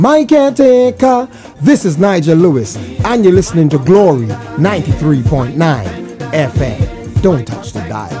My caretaker, this is Nigel Lewis, and you're listening to Glory 93.9 FM. Don't touch the dial.